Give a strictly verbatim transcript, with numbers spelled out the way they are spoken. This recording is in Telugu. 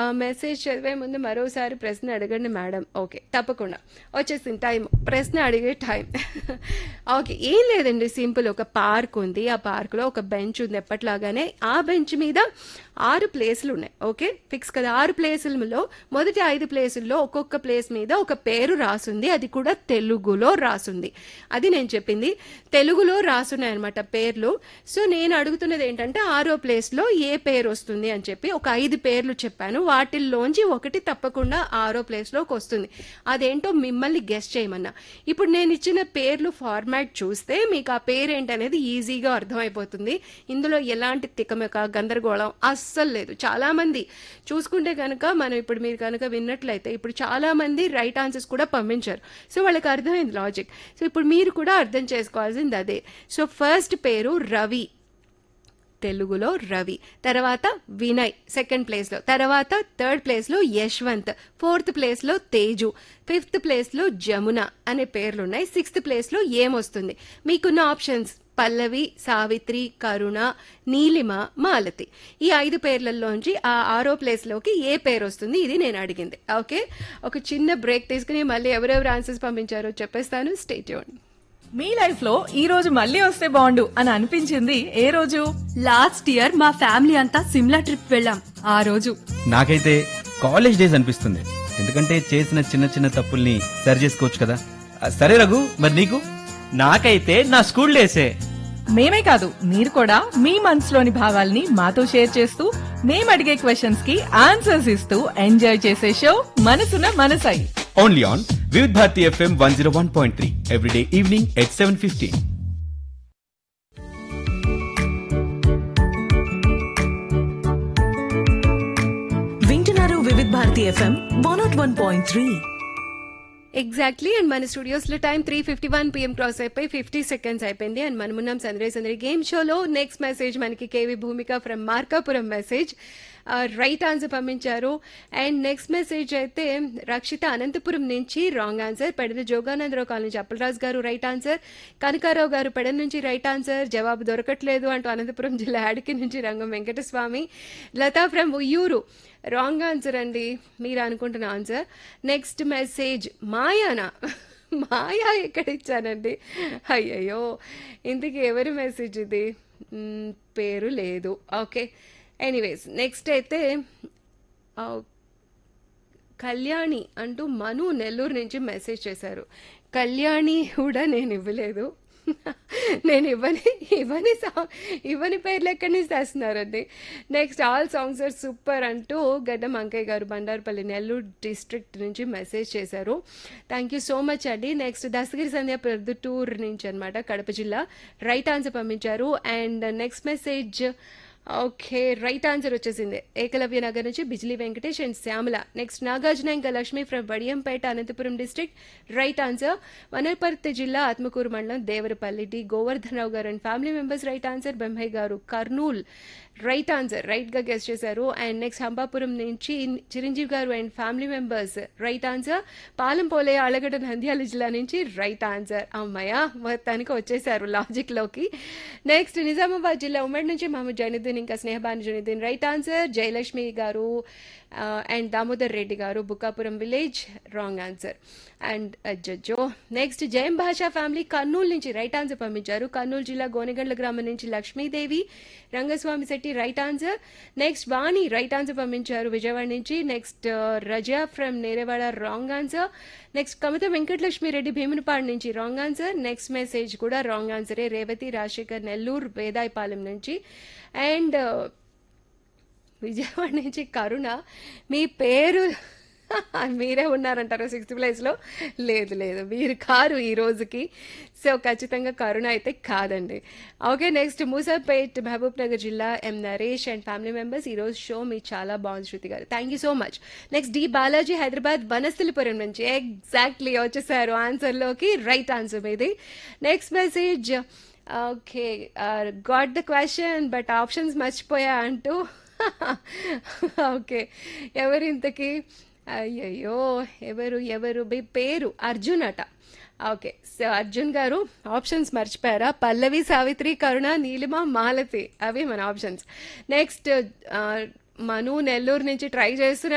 మెసేజ్ చదివే ముందు మరోసారి ప్రశ్న అడగండి మేడం. ఓకే, తప్పకుండా వచ్చేసింది టైం, ప్రశ్న అడిగే టైం. ఓకే, ఏం లేదండి, సింపుల్. ఒక పార్క్ ఉంది, ఆ పార్క్లో ఒక బెంచ్ ఉంది ఎప్పట్లాగానే. ఆ బెంచ్ మీద ఆరు ప్లేసులు ఉన్నాయి. ఓకే, ఫిక్స్ కదా. ఆరు ప్లేసులలో మొదటి ఐదు ప్లేసుల్లో ఒక్కొక్క ప్లేస్ మీద ఒక పేరు రాసుంది, అది కూడా తెలుగులో రాసుంది. అది నేను చెప్పింది, తెలుగులో రాసున్నాయి అనమాట పేర్లు. సో నేను అడుగుతున్నది ఏంటంటే ఆరో ప్లేస్లో ఏ పేరు వస్తుంది అని చెప్పి ఒక ఐదు పేర్లు చెప్పాను. వాటిల్లోంచి ఒకటి తప్పకుండా ఆరో ప్లేస్లోకి వస్తుంది. అదేంటో మిమ్మల్ని గెస్ట్ చేయమన్నా. ఇప్పుడు నేను ఇచ్చిన పేర్లు ఫార్మాట్ చూస్తే మీకు ఆ పేరు ఏంటనేది ఈజీగా అర్థమైపోతుంది. ఇందులో ఎలాంటి తికమక గందరగోళం అస్సలు లేదు. చాలా మంది చూసుకుంటే కనుక, మనం ఇప్పుడు మీరు కనుక విన్నట్లయితే ఇప్పుడు చాలా మంది రైట్ ఆన్సర్స్ కూడా పంపించారు. సో వాళ్ళకి అర్థమైంది లాజిక్. సో ఇప్పుడు మీరు కూడా అర్థం చేసుకోవాల్సింది అదే. సో ఫస్ట్ పేరు రవి, తెలుగులో రవి. తర్వాత వినయ్ సెకండ్ ప్లేస్లో. తర్వాత థర్డ్ ప్లేస్లో యశ్వంత్, ఫోర్త్ ప్లేస్లో తేజు, ఫిఫ్త్ ప్లేస్లో జమున అనే పేర్లున్నాయి. సిక్స్త్ ప్లేస్లో ఏమొస్తుంది? మీకున్న ఆప్షన్స్ పల్లవి, సావిత్రి, కరుణ, నీలిమ, మాలతి. ఈ ఐదు పేర్లలోంచి ఆ ఆరో ప్లేస్లోకి ఏ పేరు వస్తుంది, ఇది నేను అడిగింది. ఓకే, ఒక చిన్న బ్రేక్ తీసుకుని మళ్ళీ ఎవరెవరు ఆన్సర్స్ పంపించారో చెప్పేస్తాను. Stay tune. మీ లైఫ్ లో ఈ రోజు మళ్ళీ వస్తే బాగుండు అని అనిపించింది ఏ రోజు? లాస్ట్ ఇయర్ మా ఫ్యామిలీ అంతా సిమ్లా ట్రిప్ వెళ్ళాం. ఆ రోజు నాకైతే కాలేజ్ డేస్ అనిపిస్తుంది, ఎందుకంటే చేసిన చిన్న చిన్న తప్పుల్ని సరి చేసుకోవచ్చు కదా. సరే రఘు, మరి నీకు? నాకైతే నా స్కూల్ డేసే. మేమే కాదు, మీరు కూడా మీ మనసులోని భావాల్ని మాతో షేర్ చేస్తూ మేము అడిగే క్వశ్చన్స్ కి ఆన్సర్స్ ఇస్తూ ఎంజాయ్ చేసే షో మనసున మనసై. Only on Vividh Bharati FM one zero one point three everyday evening at seven fifteen. వింటున్నారు Vividh Bharati FM one not one point three. Exactly. And మన స్టూడియోస్లో time three fifty one PM cross అయిపోయి ఫిఫ్టీ సెకండ్స్ అయిపోయింది. అండ్ మనమున్నాం సందరే సందరి గేమ్ షోలో. నెక్స్ట్ మెసేజ్ మనకి KV Bhumika from Markapuram message right answer పంపించారు. అండ్ నెక్స్ట్ మెసేజ్ అయితే రక్షిత అనంతపురం నుంచి wrong answer. Pedana Jogananda Rao colony నుంచి అప్పలరాజు గారు రైట్ ఆన్సర్. కనకారావు గారు పెడన నుంచి రైట్ ఆన్సర్. జవాబు దొరకట్లేదు అంటూ అనంతపురం జిల్లా అడికి నుంచి రంగం Venkataswamy. Lata from Uyyuru wrong answer అండి, మీరు అనుకుంటున్న ఆన్సర్. నెక్స్ట్ మెసేజ్ మాయానా, మాయా ఎక్కడ ఇచ్చానండి, అయ్యయ్యో ఇంతకీ ఎవరి మెసేజ్ ఇది? పేరు లేదు. ఓకే, ఎనీవేస్ నెక్స్ట్ అయితే కళ్యాణి అంటూ మను నెల్లూరు నుంచి మెసేజ్ చేశారు. కళ్యాణి కూడా నేను ఇవ్వలేదు, నేను ఇవ్వని ఇవ్వని సాంగ్ ఇవ్వని పేర్లు ఎక్కడి నుంచి తెస్తున్నారండి. Next all songs are super అంటూ గడ్డం అంకయ్య గారు బండారుపల్లి నెల్లూరు డిస్ట్రిక్ట్ నుంచి మెసేజ్ చేశారు. థ్యాంక్ యూ సో మచ్ అండి. నెక్స్ట్ దస్తగిరి సంధ్య ప్రొద్దుటూరు నుంచి అనమాట, కడప జిల్లా రైట్ ఆన్సర్ పంపించారు. And next message okay right answer వచ్చేసింది ఏకలవ్య నగర్ నుంచి బిజ్లీ వెంకటేష్ అండ్ శ్యామల. నెక్స్ట్ నాగార్జున ఇంకా Lakshmi from Badiyampeta Anantapuram district right answer. Wanaparthy జిల్లా ఆత్మకూరు మండలం దేవరపల్లి డి గోవర్ధనరావు గారు and family members right answer. బెంబై గారు కర్నూల్ రైట్ ఆన్సర్, రైట్ గా గెస్ట్ చేశారు. అండ్ నెక్స్ట్ హంపాపురం నుంచి చిరంజీవి గారు and family members right answer. పాలంపోలే Allagadda Nandyal జిల్లా నుంచి రైట్ ఆన్సర్. అమ్మయ్య మొత్తానికి వచ్చేసారు లాజిక్ లోకి. నెక్స్ట్ నిజామాబాద్ జిల్లా ఉమ్మడి నుంచి మహమ్మద్ జైనుద్దీన్ ఇంకా స్నేహబాను జైనుద్దీన్ రైట్ ఆన్సర్. జయలక్ష్మి గారు అండ్ దామోదర్ రెడ్డి గారు Bukkapuram village wrong answer. And జడ్జో next జయం భాషా ఫ్యామిలీ కర్నూలు నుంచి రైట్ ఆన్సర్ పంపించారు. కర్నూలు జిల్లా గోనెగండ్ల గ్రామం నుంచి Lakshmidevi Rangaswamy Shetty right answer. Next వాణి రైట్ ఆన్సర్ పంపించారు విజయవాడ నుంచి. Next Raza from Nerevada wrong answer. Next కమత Venkatalakshmi Reddy Bheemunipadu నుంచి రాంగ్ ఆన్సర్. నెక్స్ట్ మెసేజ్ కూడా రాంగ్ ఆన్సరే, రేవతి రాజశేఖర్ నెల్లూరు వేదాయపాలెం నుంచి. అండ్ విజయవాడ నుంచి కరుణ, మీ పేరు మీరే ఉన్నారంటారు సిక్స్త్ ప్లేస్లో. లేదు లేదు, మీరు కారు ఈ రోజుకి. సో ఖచ్చితంగా కరుణ అయితే కాదండి. ఓకే, నెక్స్ట్ మూసాపేట్ మహబూబ్ నగర్ జిల్లా ఎం నరేష్ అండ్ ఫ్యామిలీ మెంబర్స్. ఈరోజు షో మీ చాలా బాగుంది శృతి గారు, thank you so much. Next D Balaji Hyderabad Vanasthalipuram నుంచి ఎగ్జాక్ట్లీ వచ్చేసారు ఆన్సర్లోకి, రైట్ ఆన్సర్ మీది. Next message okay got the question but options మర్చిపోయా అంటూ. ఓకే, ఎవరు ఇంతకీ? అయ్యయ్యో ఎవరు ఎవరు మీ పేరు అర్జున్ అట. ఓకే, సో అర్జున్ గారు ఆప్షన్స్ మర్చిపోయారా? పల్లవి, సావిత్రి, కరుణ, నీలిమ, మాలతి, అవి మన ఆప్షన్స్. నెక్స్ట్ మను నెల్లూరు నుంచి ట్రై చేస్తున్నా